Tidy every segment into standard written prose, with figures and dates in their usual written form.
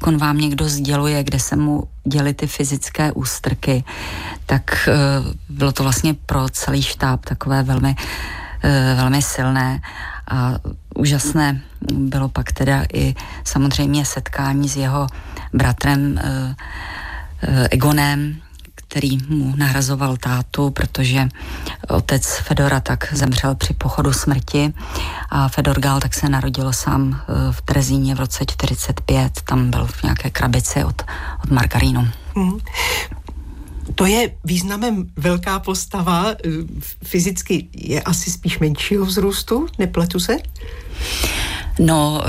on vám někdo sděluje, kde se mu děly ty fyzické ústrky, tak bylo to vlastně pro celý štáb takové velmi, velmi silné a úžasné bylo pak teda i samozřejmě setkání s jeho bratrem Egonem, který mu nahrazoval tátu, protože otec Fedora tak zemřel při pochodu smrti a Fedor Gál tak se narodil sám v Terezíně v roce 1945, tam byl v nějaké krabici od margarínu. To je významem velká postava, fyzicky je asi spíš menšího vzrůstu, nepletu se? No,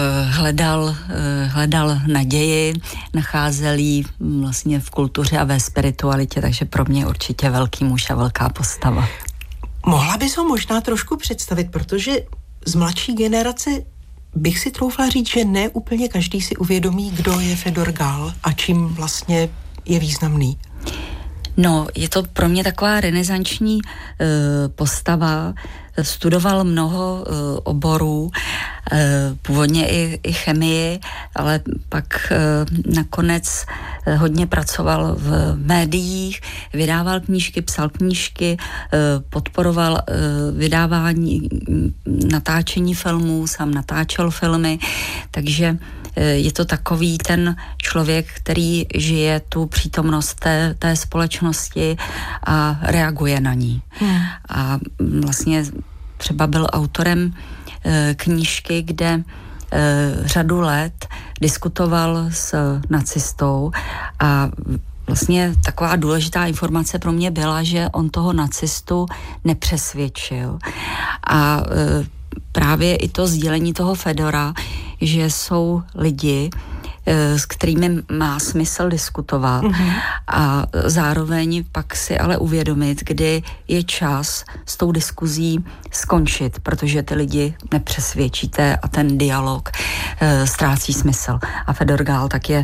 hledal naději, nacházel ji vlastně v kultuře a ve spiritualitě, takže pro mě určitě velký muž a velká postava. Mohla bys ho možná trošku představit, protože z mladší generace bych si troufla říct, že ne úplně každý si uvědomí, kdo je Fedor Gál a čím vlastně je významný. No, je to pro mě taková renesanční postava. Studoval mnoho oborů, původně i chemii, ale pak nakonec hodně pracoval v médiích, vydával knížky, psal knížky, podporoval vydávání, natáčení filmů, sám natáčel filmy, takže je to takový ten člověk, který žije tu přítomnost té společnosti a reaguje na ní. A vlastně třeba byl autorem knížky, kde řadu let diskutoval s nacistou a vlastně taková důležitá informace pro mě byla, že on toho nacistu nepřesvědčil. A právě i to sdělení toho Fedora, že jsou lidi, s kterými má smysl diskutovat a zároveň pak si ale uvědomit, kdy je čas s tou diskuzí skončit, protože ty lidi nepřesvědčíte a ten dialog ztrácí smysl. A Fedor Gál tak je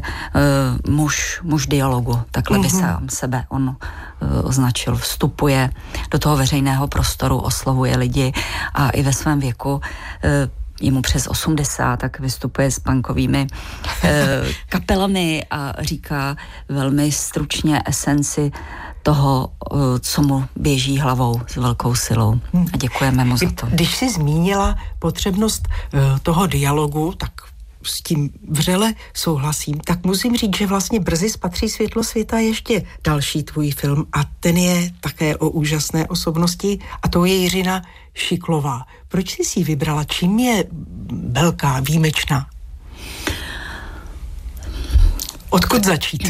muž dialogu, takhle by sám sebe on označil. Vstupuje do toho veřejného prostoru, oslovuje lidi a i ve svém věku je mu přes 80, tak vystupuje s punkovými kapelami a říká velmi stručně esenci toho, co mu běží hlavou s velkou silou. A děkujeme mu za to. Když jsi zmínila potřebnost toho dialogu, tak s tím vřele souhlasím, tak musím říct, že vlastně brzy spatří světlo světa ještě další tvůj film a ten je také o úžasné osobnosti a to je Jiřina Šiklová. Proč jsi si ji vybrala? Čím je velká, výjimečná? Odkud začít?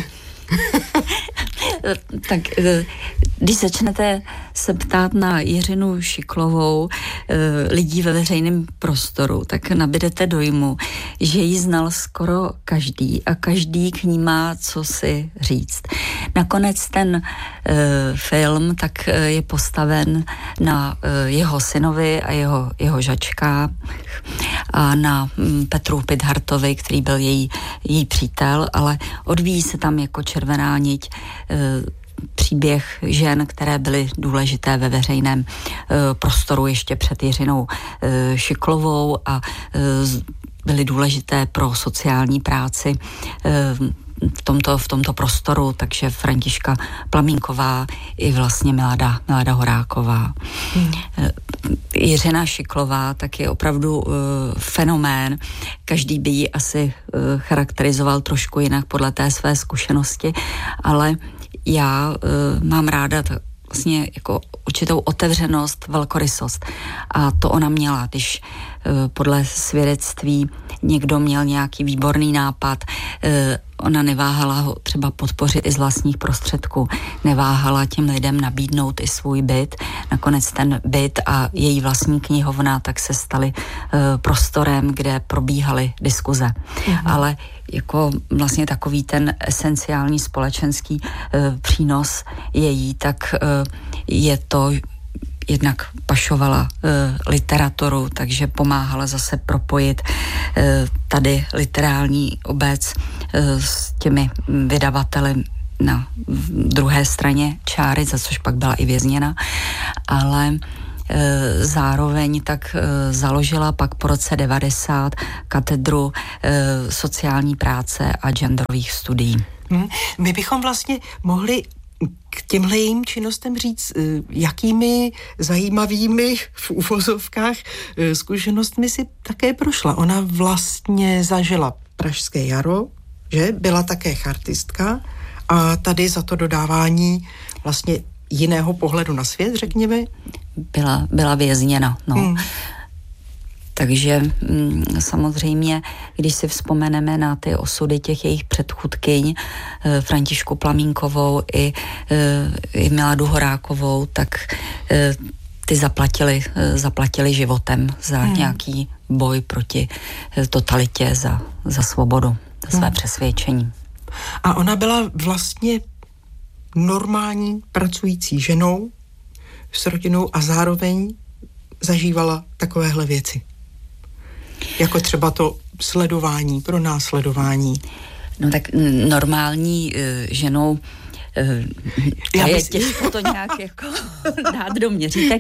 Tak když začnete se ptát na Jiřinu Šiklovou lidí ve veřejném prostoru, tak nabídete dojmu, že ji znal skoro každý a každý k ní má co si říct. Nakonec ten film tak je postaven na jeho synovi a jeho žačkách a na Petru Pithardtovi, který byl její přítel, ale odvíjí se tam jako červená niť příběh žen, které byly důležité ve veřejném prostoru ještě před Jiřinou Šiklovou a byly důležité pro sociální práci v tomto prostoru, takže Františka Plamínková i vlastně Milada Horáková. Jiřina Šiklová tak je opravdu fenomén. Každý by ji asi charakterizoval trošku jinak podle té své zkušenosti, ale já mám ráda vlastně jako určitou otevřenost, velkorysost. A to ona měla, když podle svědectví někdo měl nějaký výborný nápad, ona neváhala ho třeba podpořit i z vlastních prostředků, neváhala těm lidem nabídnout i svůj byt. Nakonec ten byt a její vlastní knihovna tak se staly prostorem, kde probíhaly diskuze. Ale jako vlastně takový ten esenciální společenský přínos její, tak je to jednak pašovala literaturu, takže pomáhala zase propojit tady literální obec s těmi vydavateli na druhé straně čáry, za což pak byla i vězněna, ale zároveň tak založila pak po roce 90 katedru sociální práce a genderových studií. My bychom vlastně mohli k těmhle jejím činnostem říct, jakými zajímavými v uvozovkách zkušenostmi si také prošla. Ona vlastně zažila Pražské jaro, že? Byla také chartistka a tady za to dodávání vlastně jiného pohledu na svět, řekněme. Byla vězněna, no. Takže samozřejmě, když si vzpomeneme na ty osudy těch jejich předchůdkyň, Františku Plamínkovou i Miladu Horákovou, tak ty zaplatili životem za nějaký boj proti totalitě, za svobodu, za své přesvědčení. A ona byla vlastně normální pracující ženou s rodinou a zároveň zažívala takovéhle věci. Jako třeba to sledování, pronásledování. No tak normální ženou je těžko to nějak jako dát do měřítek.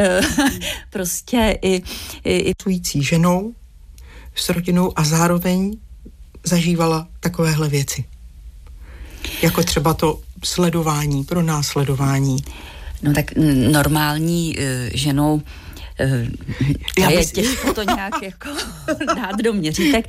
Prostě i pracující ženou s rodinou a zároveň zažívala takovéhle věci. Jako třeba to sledování, pronásledování. No tak normální ženou je těžko to nějak jako dát do měřítek.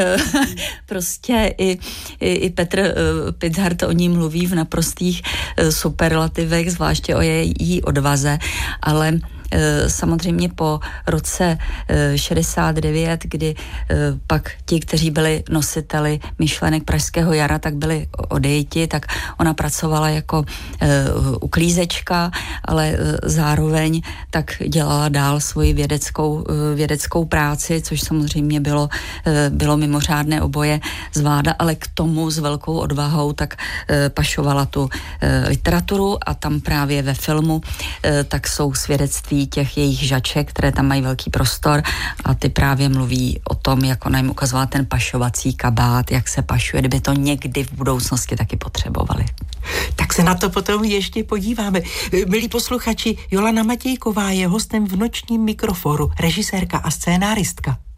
Prostě i Petr Pizhart o ní mluví v naprostých superlativech, zvláště o její odvaze, ale samozřejmě po roce 69, kdy pak ti, kteří byli nositeli myšlenek Pražského jara, tak byli odejiti, tak ona pracovala jako uklízečka, ale zároveň tak dělala dál svoji vědeckou práci, což samozřejmě bylo mimořádné, oboje zvláda, ale k tomu s velkou odvahou tak pašovala tu literaturu a tam právě ve filmu tak jsou svědectví těch jejich žaček, které tam mají velký prostor a ty právě mluví o tom, jak ona jim ukazovala ten pašovací kabát, jak se pašuje, kdyby to někdy v budoucnosti taky potřebovali. Tak se na to potom ještě podíváme. Milí posluchači, Jolana Matějková je hostem v Nočním mikroforu, režisérka a scénáristka.